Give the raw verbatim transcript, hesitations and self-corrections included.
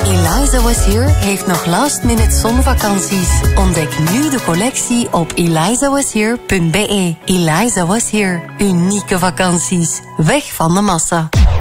Eliza Was Here heeft nog last minute zonvakanties. Ontdek nu de collectie op eliza was here punt be. Eliza Was Here. Unieke vakanties. Weg van de massa.